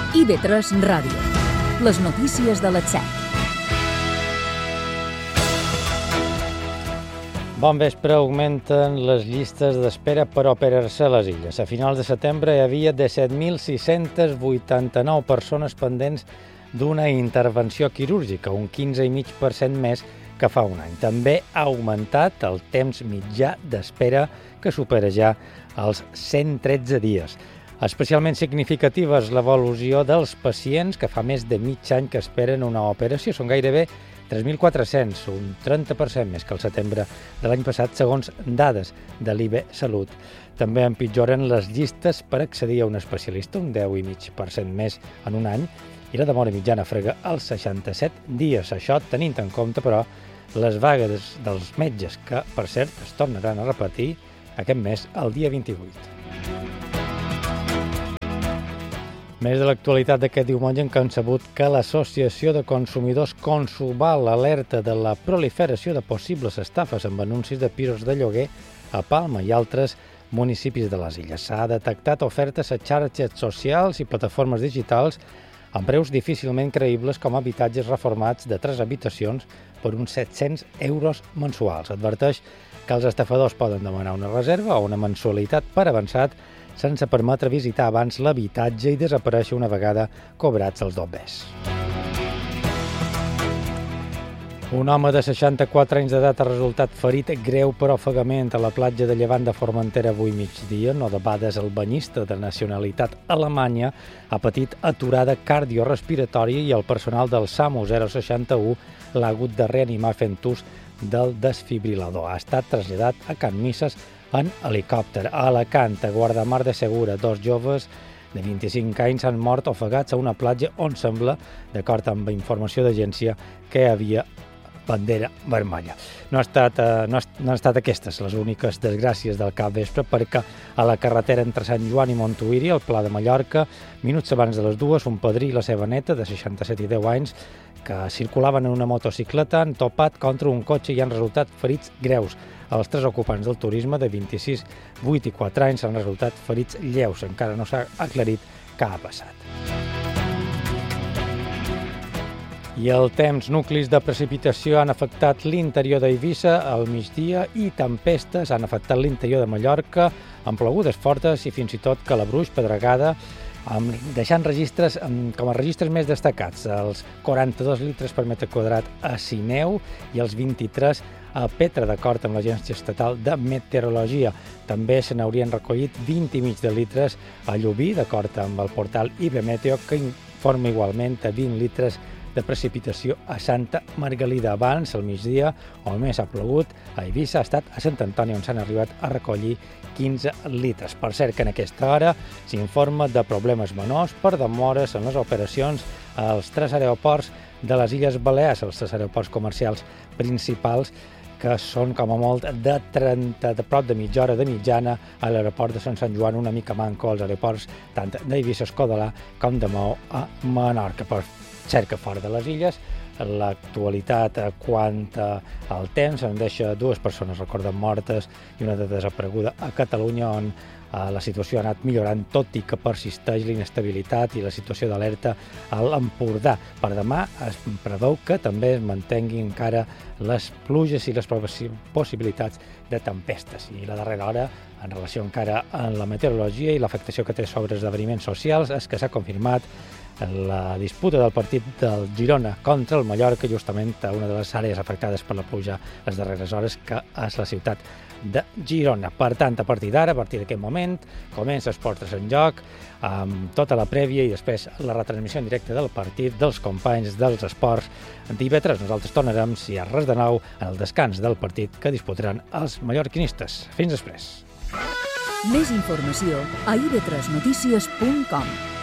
IB3 Ràdio. Les notícies de les 7. Bon vespre. Augmenten les llistes d'espera per operar-se a les illes. A finals de setembre hi havia 17.689 persones pendents d'una intervenció quirúrgica, un 15,5% més que fa un any. També ha augmentat el temps mitjà d'espera, que supera ja els 113 dies. Especialment significativa és l'evolució dels pacients que fa més de mig any que esperen una operació. Són gairebé 3.400, un 30% més que el setembre de l'any passat, segons dades de l'IB Salut. També empitjoren les llistes per accedir a un especialista, un 10,5% més en un any, i la demora mitjana frega els 67 dies. Això tenint en compte, però, les vagues dels metges, que, per cert, es tornaran a repetir aquest mes, el dia 28. Més de l'actualitat d'aquest diumenge, hem sabut que l'Associació de Consumidors Consuval alerta de la proliferació de possibles estafes amb anuncis de pisos de lloguer a Palma i altres municipis de les illes. S'ha detectat ofertes a xarxes socials i plataformes digitals amb preus difícilment creïbles, com habitatges reformats de 3 habitacions per uns 700 euros mensuals. Adverteix que els estafadors poden demanar una reserva o una mensualitat per avançat sense permetre visitar abans l'habitatge i desaparèixer una vegada cobrats els lloguers. Un home de 64 anys d'edat ha resultat ferit greu per ofegament a la platja de Llevant de Formentera avui migdia. No debades, el banyista de nacionalitat alemanya ha patit aturada cardiorespiratòria i el personal del SAMU 061 l'ha hagut de reanimar fent ús del desfibrilador. Ha estat traslladat a Can Misses en helicòpter. A Alacant, a Guardamar de Segura, 2 joves de 25 anys han mort ofegats a una platja on sembla, d'acord amb informació d'agència, que hi havia bandera vermella. No han estat aquestes les úniques desgràcies del capvespre, perquè a la carretera entre Sant Joan i Montuïri, al Pla de Mallorca, minuts abans de les 2, un padrí i la seva neta, de 67 i 10 anys, que circulaven en una motocicleta, han topat contra un cotxe i han resultat ferits greus. Els 3 ocupants del turisme, de 26, 8 i 4 anys, han resultat ferits lleus. Encara no s'ha aclarit què ha passat. I el temps, nuclis de precipitació han afectat l'interior d'Eivissa al migdia i tempestes han afectat l'interior de Mallorca amb plogudes fortes i fins i tot Calabruix, Pedregada, deixant registres com a registres més destacats, els 42 litres per metre quadrat a Sineu i els 23 a Petra, d'acord amb l'Agència Estatal de Meteorologia. També se n'haurien recollit 20,5 de litres a Llubí, d'acord amb el portal IB Meteo, que informa igualment a 20 litres de precipitació a Santa Margalida. Abans, al migdia, on més ha plogut, a Eivissa ha estat a Sant Antoni, on s'han arribat a recollir 15 litres. Per cert, que en aquesta hora s'informa de problemes menors per demores en les operacions als 3 aeroports de les Illes Balears, els 3 aeroports comercials principals, que són com a molt de prop de mitja hora de mitjana a l'aeroport de Sant Joan, una mica manco als aeroports tant d'Eivissa, Escodalà com de Maó a Menorca. Per cert que fora de les illes, l'actualitat quant al temps en deixa 2 persones, recorden, mortes i una de desapareguda a Catalunya, on la situació ha anat millorant, tot i que persisteix l'inestabilitat i la situació d'alerta a l'Empordà. Per demà es preveu que també es mantinguin encara les pluges i les possibilitats de tempestes. I la darrera hora, en relació encara amb la meteorologia i l'afectació que té sobre esdeveniments socials, és que s'ha confirmat la disputa del partit del Girona contra el Mallorca, justament a una de les àrees afectades per la pluja les darreres hores, que és la ciutat de Girona. Per tant, a partir d'ara, a partir d'aquest moment, comença Esports en Joc, amb tota la prèvia i després la retransmissió en directe del partit, dels companys dels esports d'IB3. Nosaltres tornarem, si hi ha res de nou, en el descans del partit que disputaran els mallorquinistes. Fins després. Més informació a ib3notícies.com.